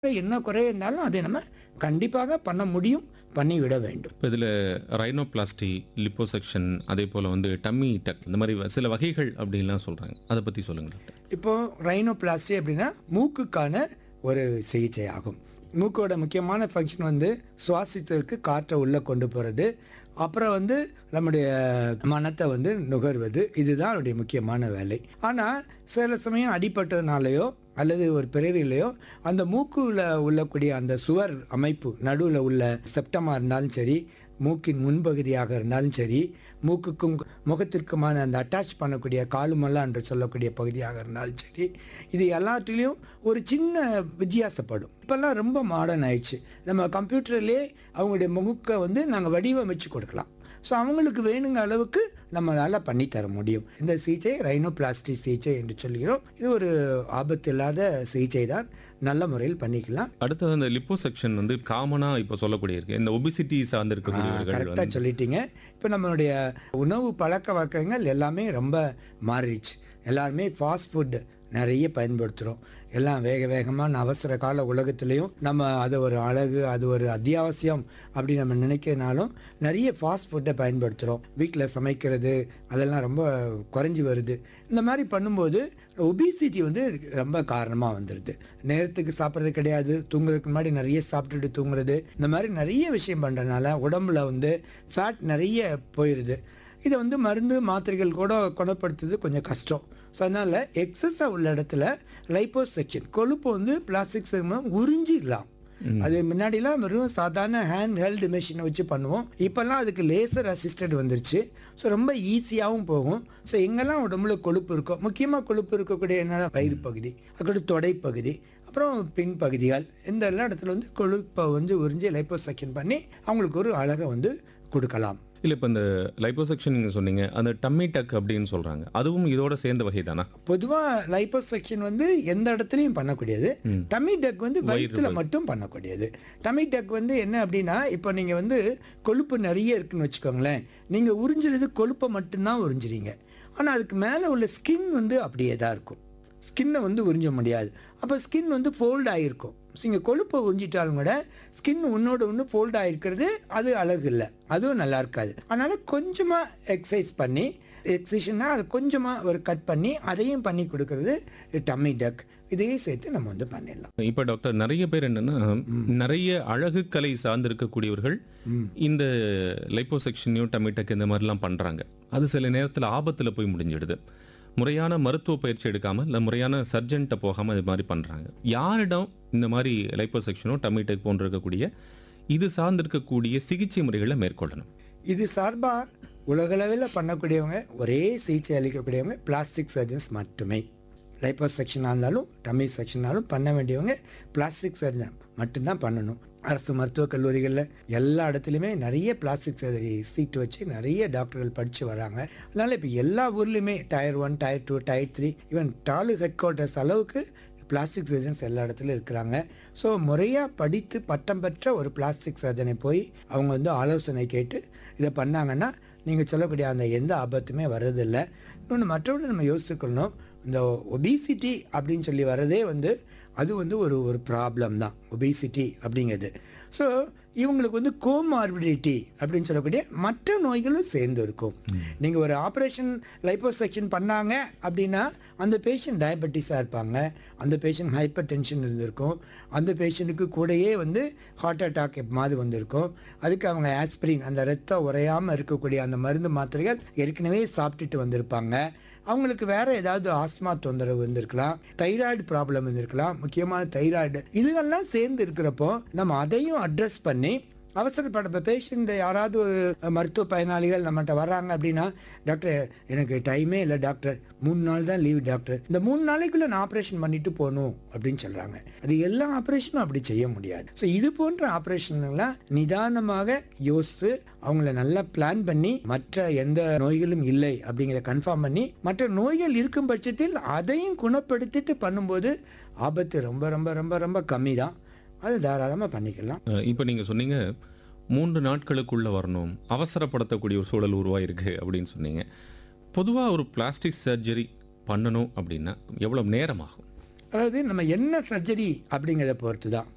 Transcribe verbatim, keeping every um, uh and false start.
என்ன குறை இருந்தாலும் அதை நம்ம கண்டிப்பாக பண்ண முடியும், பண்ணிவிட வேண்டும். இப்போ இதில் ரைனோபிளாஸ்டி, லிப்போசெக்ஷன், அதே போல் வந்து டம்மி டக் இந்த மாதிரி வ- சில வகைகள் அப்படின்லாம் சொல்கிறாங்க. அதை பற்றி சொல்லுங்க டாக்டர். இப்போ ரைனோபிளாஸ்டி அப்படின்னா மூக்குக்கான ஒரு சிகிச்சை ஆகும். மூக்கோட முக்கியமான ஃபங்க்ஷன் வந்து சுவாசித்ததற்கு காற்றை உள்ளே கொண்டு போகிறது, அப்புறம் வந்து நம்முடைய மனத்தை வந்து நுகர்வது. இதுதான் அவருடைய முக்கியமான வேலை. ஆனால் சில சமயம் அடிபட்டதுனாலையோ அல்லது ஒரு பிறவிலையோ அந்த மூக்குல உள்ளக்கூடிய அந்த சுவர் அமைப்பு நடுவில் உள்ள செப்டமாக இருந்தாலும் சரி, மூக்கின் முன்பகுதியாக இருந்தாலும் சரி, மூக்குக்கும் முகத்திற்குமான அந்த அட்டாச் பண்ணக்கூடிய காலுமல்லா என்று சொல்லக்கூடிய பகுதியாக இருந்தாலும் சரி, இது எல்லாத்துலேயும் ஒரு சின்ன வித்தியாசப்படும். இப்போல்லாம் ரொம்ப மாடர்ன் ஆயிடுச்சு. நம்ம கம்ப்யூட்டர்லேயே அவங்களுடைய முகத்தை வந்து நாங்கள் வடிவமைச்சு கொடுக்கலாம். ஸோ அவங்களுக்கு வேணுங்க அளவுக்கு நம்மளால் பண்ணித்தர முடியும். இந்த சிகிச்சை ரைனோபிளாஸ்டி சிகிச்சை என்று சொல்கிறோம். இது ஒரு ஆபத்து இல்லாத சிகிச்சை தான், நல்ல முறையில் பண்ணிக்கலாம். அடுத்தது அந்த லிப்போசெக்ஷன் வந்து காமனாக இப்போ சொல்லக்கூடிய இருக்கு. இந்த ஒபிசிட்டி சார்ந்து இருக்கக்கூடியவர்கள் கரெக்டாக வந்து சொல்லிட்டீங்க. இப்போ நம்மளுடைய உணவு பழக்க வழக்கங்கள் எல்லாமே ரொம்ப மாறிடுச்சு. எல்லாருமே ஃபாஸ்ட் ஃபுட் நிறைய பயன்படுத்துகிறோம். எல்லாம் வேக வேகமான அவசர கால உலகத்துலேயும் நம்ம அது ஒரு அழகு, அது ஒரு அத்தியாவசியம் அப்படி நம்ம நினைக்கிறனாலும் நிறைய ஃபாஸ்ட் ஃபுட்டை பயன்படுத்துகிறோம். வீட்டில் சமைக்கிறது அதெல்லாம் ரொம்ப குறைஞ்சி வருது. இந்த மாதிரி பண்ணும்போது ஒபிசிட்டி வந்து ரொம்ப காரணமாக வந்துடுது. நேரத்துக்கு சாப்பிட்றது கிடையாது, தூங்குறதுக்கு முன்னாடி நிறைய சாப்பிட்டுட்டு தூங்குறது, இந்த மாதிரி நிறைய விஷயம் பண்ணுறதுனால உடம்புல வந்து ஃபேட் நிறைய போயிடுது. இதை வந்து மருந்து மாத்திரைகள் கூட குணப்படுத்துறது கொஞ்சம் கஷ்டம். ஸோ அதனால் எக்ஸஸாக உள்ள இடத்துல லைப்போசெக்ஷன், கொழுப்பு வந்து பிளாஸ்டிக் மூலம் உறிஞ்சிடலாம். அது முன்னாடிலாம் வெறும் சாதாரண ஹேண்ட் ஹெல்டு மிஷினை வச்சு பண்ணுவோம். இப்போல்லாம் அதுக்கு லேசர் அசிஸ்டட் வந்துருச்சு. ஸோ ரொம்ப ஈஸியாகவும் போகும். ஸோ எங்கெல்லாம் உடம்புல கொழுப்பு இருக்கோ, முக்கியமாக கொழுப்பு இருக்கக்கூடிய என்ன வயிறு பகுதி, அக்கடி தொடைப்பகுதி, அப்புறம் பின் பகுதிகள், இந்த எல்லா இடத்துல வந்து கொழுப்பை வந்து உறிஞ்சி லைப்போசெக்ஷன் பண்ணி அவங்களுக்கு ஒரு அழகை வந்து கொடுக்கலாம். இல்லை இப்போ இந்த லைப்போசெக்ஷன் நீங்கள் சொன்னீங்க, அந்த டம்மி டக் அப்படின்னு சொல்கிறாங்க, அதுவும் இதோட சேர்ந்த வகை தானா? பொதுவாக லைப்போசெக்ஷன் வந்து எந்த இடத்துலையும் பண்ணக்கூடியது. டம்மி டக் வந்து வயிற்றுல மட்டும் பண்ணக்கூடியது. டம்மி டக் வந்து என்ன அப்படின்னா, இப்போ நீங்கள் வந்து கொழுப்பு நிறைய இருக்குன்னு வச்சுக்கோங்களேன், நீங்கள் உறிஞ்சுறது கொழுப்பை மட்டும்தான் உறிஞ்சுறீங்க. ஆனால் அதுக்கு மேலே உள்ள ஸ்கின் வந்து அப்படியே தான் இருக்கும். ஸ்கின்னை வந்து உறிஞ்ச முடியாது. அப்போ ஸ்கின் வந்து ஃபோல்ட் ஆகிருக்கும். ஸோ இங்கே கொழுப்பை உறிஞ்சிட்டாலும் கூட ஸ்கின் உன்னோட ஒன்று ஃபோல்ட் ஆகிருக்கிறது அது அழகு இல்லை, அதுவும் நல்லா இருக்காது. அதனால் கொஞ்சமாக எக்ஸசைஸ் பண்ணி, எக்ஸசைஸ்னா அது கொஞ்சமாக ஒரு கட் பண்ணி அதையும் பண்ணி கொடுக்கறது டம்மி டக். இதையும் சேர்த்து நம்ம வந்து பண்ணிடலாம். இப்போ டாக்டர் நிறைய பேர் என்னன்னா, நிறைய அழகு கலை சார்ந்து இருக்கக்கூடியவர்கள் இந்த லைப்போசெக்ஷனையும் டம்மி டக் இந்த மாதிரிலாம் பண்ணுறாங்க. அது சில நேரத்தில் ஆபத்தில் போய் முடிஞ்சிடுது. முறையான மருத்துவ பயிற்சி எடுக்காமல் இல்லை முறையான சர்ஜன்ட்ட போகாமல் இது மாதிரி பண்ணுறாங்க. யாரிடம் இந்த மாதிரி லைப்போசெக்ஷனோ டம்மி டக் போன்று இருக்கக்கூடிய இது சார்ந்து இருக்கக்கூடிய சிகிச்சை முறைகளை மேற்கொள்ளணும்? இது சார்பாக உலகளவில் பண்ணக்கூடியவங்க, ஒரே சிகிச்சை அளிக்கக்கூடியவங்க பிளாஸ்டிக் சர்ஜன்ஸ் மட்டுமே. லைப்போசெக்ஷனாக இருந்தாலும் டம்மி செக்ஷனாலும் பண்ண வேண்டியவங்க பிளாஸ்டிக் சர்ஜன் மட்டும்தான் பண்ணணும். அரசு மருத்துவக் கல்லூரிகளில் எல்லா இடத்துலையுமே நிறைய பிளாஸ்டிக் சர்ஜரி சீட்டு வச்சு நிறைய டாக்டர்கள் படித்து வராங்க. அதனால் இப்போ எல்லா ஊர்லேயுமே tier one, tier two, tier three, even டாலு head quarters அளவுக்கு பிளாஸ்டிக் சர்ஜன்ஸ் எல்லா இடத்துலையும் இருக்கிறாங்க. ஸோ முறையாக படித்து பட்டம் பெற்ற ஒரு பிளாஸ்டிக் சர்ஜனை போய் அவங்க வந்து ஆலோசனை கேட்டு இதை பண்ணாங்கன்னா நீங்கள் சொல்லக்கூடிய அந்த எந்த ஆபத்துமே வர்றதில்லை. இன்னொன்று மற்றபடி நம்ம யோசிச்சுக்கணும், இந்த ஒபிசிட்டி அப்படின்னு சொல்லி வர்றதே வந்து அது வந்து ஒரு ஒரு ப்ராப்ளம் தான் ஒபிசிட்டி அப்படிங்கிறது. ஸோ இவங்களுக்கு வந்து கோமார்பிடிட்டி அப்படின்னு சொல்லக்கூடிய மற்ற நோய்களும் சேர்ந்து இருக்கும். நீங்கள் ஒரு ஆப்ரேஷன் லைப்போசெக்ஷன் பண்ணாங்க அப்படின்னா அந்த பேஷண்ட் டயபெட்டிஸாக இருப்பாங்க, அந்த பேஷண்ட் ஹைப்பர் டென்ஷன் இருந்திருக்கும், அந்த பேஷண்ட்டுக்கு கூடயே வந்து ஹார்ட் அட்டாக் மாதிரி வந்திருக்கும். அதுக்கு அவங்க ஆஸ்பிரின், அந்த ரத்தம் உறையாமல் இருக்கக்கூடிய அந்த மருந்து மாத்திரைகள் ஏற்கனவே சாப்பிட்டுட்டு வந்திருப்பாங்க. அவங்களுக்கு வேற ஏதாவது ஆஸ்மா தொந்தரவு வந்திருக்கலாம், தைராய்டு ப்ராப்ளம் இருந்திருக்கலாம், முக்கியமான தைராய்டு. இதுகெல்லாம் சேர்ந்து இருக்கிறப்போ நம்ம அதையும் அட்ரஸ் பண்ணி அவசரப்பட பேஷண்ட் யாராவது ஒரு மருத்துவ பயனாளிகள் நம்மகிட்ட வர்றாங்க அப்படின்னா, டாக்டர் எனக்கு டைமே இல்லை டாக்டர், மூணு நாள் தான் லீவ் டாக்டர், இந்த மூணு நாளைக்குள்ள நான் ஆப்ரேஷன் பண்ணிட்டு போகணும் அப்படின்னு சொல்றாங்க. அது எல்லா ஆப்ரேஷனும் அப்படி செய்ய முடியாது. ஸோ இது போன்ற ஆப்ரேஷன்லாம் நிதானமாக யோசித்து அவங்கள நல்லா பிளான் பண்ணி, மற்ற எந்த நோய்களும் இல்லை அப்படிங்கிற கன்ஃபார்ம் பண்ணி, மற்ற நோய்கள் இருக்கும் பட்சத்தில் அதையும் குணப்படுத்திட்டு பண்ணும்போது ஆபத்து ரொம்ப ரொம்ப ரொம்ப ரொம்ப கம்மி தான். அது தாராளமாக பண்ணிக்கலாம். இப்போ நீங்கள் சொன்னீங்க மூன்று நாட்களுக்குள்ள வரணும், அவசரப்படுத்தக்கூடிய ஒரு சூழல் உருவாயிருக்கு அப்படின்னு சொன்னீங்க. பொதுவாக ஒரு பிளாஸ்டிக் சர்ஜரி பண்ணணும் அப்படின்னா எவ்வளோ நேரம் ஆகும்? அதாவது நம்ம என்ன சர்ஜரி அப்படிங்கிறத பொறுத்து தான்.